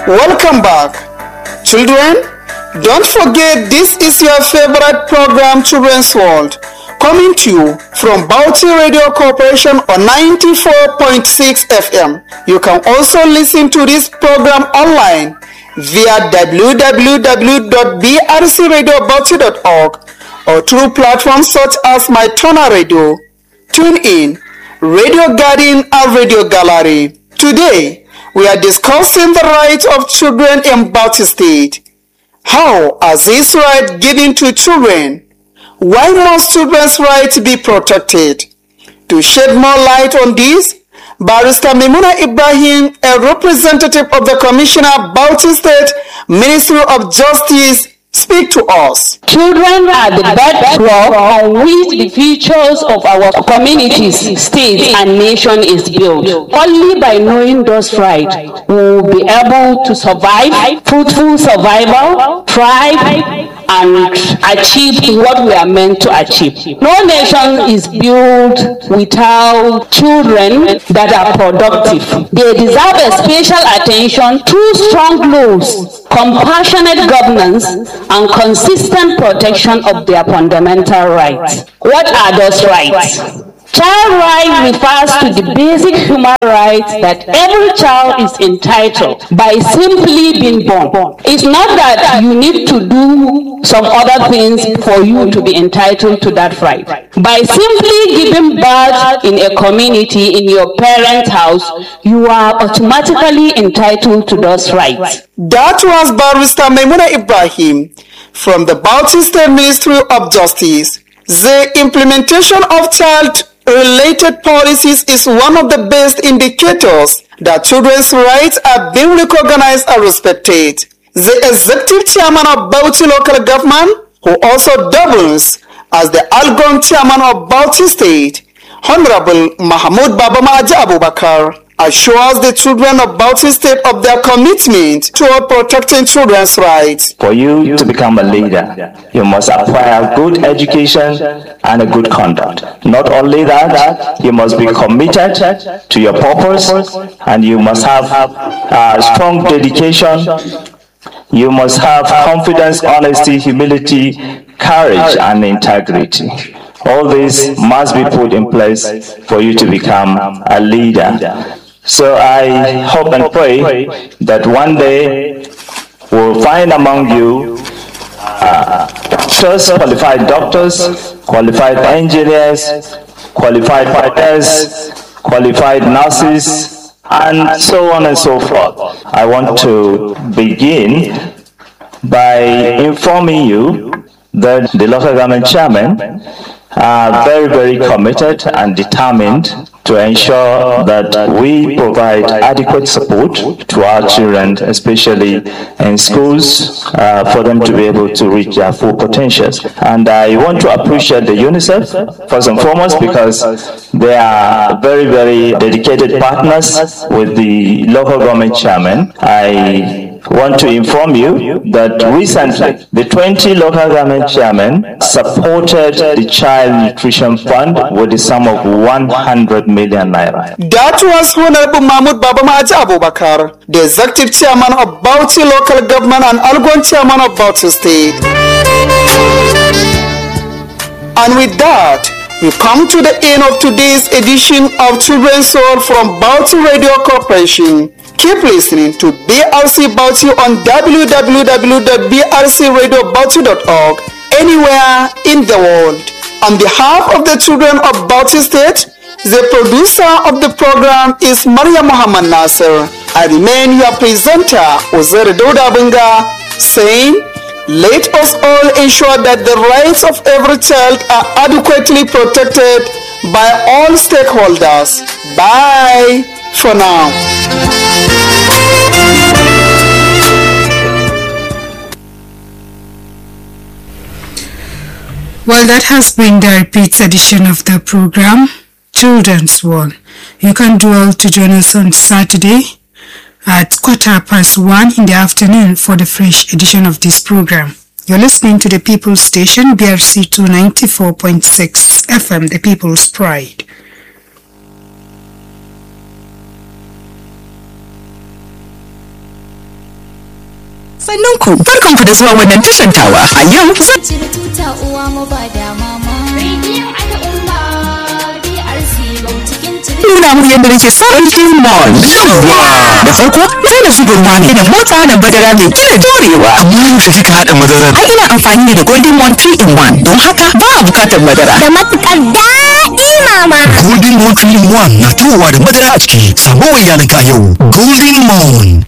Welcome back. Children, don't forget this is your favorite program, Children's World, coming to you from Bauchi Radio Corporation on 94.6 FM. You can also listen to this program online via www.brcradiobauchi.org or through platforms such as MyTona Radio, TuneIn, Radio Garden, and Radio Gallery. Today, we are discussing the rights of children in Bauchi State. How are these rights given to children? Why must children's rights be protected? To shed more light on this, Barrister Maimuna Ibrahim, a representative of the Commissioner, Bauchi State Ministry of Justice, speak to us. Children are the bedrock on which the futures of our communities, states, and nation is built. Only by knowing those rights, we will be able to survive, fruitful survival, thrive, and achieve what we are meant to achieve. No nation is built without children that are productive. They deserve a special attention through strong laws, compassionate governance, and consistent protection of their fundamental rights. What are those rights? Child right refers to the basic human rights that every child is entitled by simply being born. It's not that you need to do some other things for you to be entitled to that right. By simply giving birth in a community, in your parents' house, you are automatically entitled to those rights. That was Barrister Maimuna Ibrahim from the Bauchi State Ministry of Justice. The implementation of child-related policies is one of the best indicators that children's rights are being recognized and respected. The executive chairman of Bauchi local government, who also doubles as the Algon chairman of Bauchi State, Honorable Mahmoud Babamaji Abubakar, assures the children of Bauchi State of their commitment toward protecting children's rights. For you to become a leader, you must acquire good education and a good conduct. Not only that, you must be committed to your purpose, and you must have strong dedication. You must have confidence, honesty, humility, courage, and integrity. All this must be put in place for you to become a leader. So I hope and pray that one day we'll find among you first qualified doctors, qualified engineers, qualified fighters, qualified nurses, and so on and so forth. I want to begin by informing you that the local government chairman are very, very committed and determined to ensure that we provide adequate support to our children, especially in schools, for them to be able to reach their full potentials. And I want to appreciate the UNICEF, first and foremost, because they are very, very dedicated partners with the local government chairman. I want to inform you that recently the 20 local government chairmen supported the Child Nutrition Fund with the sum of 100 million naira. That was Honorable Mahmoud Babamaji Abubakar, the executive chairman of Bauchi local government and Algon chairman of Bauchi State. And with that, we come to the end of today's edition of Children's Soul from Bauchi Radio Corporation. Keep listening to BRC Bauchi on www.brcradiobauchi.org anywhere in the world. On behalf of the children of Bauchi State, the producer of the program is Maria Muhammad Nasser. I remain your presenter, Uzair Dauda Bunga, saying, let us all ensure that the rights of every child are adequately protected by all stakeholders. Bye for now. Well, that has been the repeat edition of the program, Children's World. You can do well to join us on Saturday at 1:15 in the afternoon for the fresh edition of this program. You're listening to the People's Station, BRC 294.6 FM, the People's Pride. Sannan ku barkanku da zuwa wannan tashan tawa. A yau zan cire tuta uwa mu ba da mama. Rediyon al'umma BRC Bautikin nuna muku yadda nake son Golden Mon. Da farko sai da zuba ruwa ne da mota da madara mai gina dorewa. Amma yaushe kika haɗa madarar? Ai ina amfani ne da Golden Mon 3-in-1 don haka ba a bukatar madara. da matukar daɗi mama. Golden Mon 3-in-1 na tawowa da madara a ciki. Samo wa iyalinka yau. Golden Mon.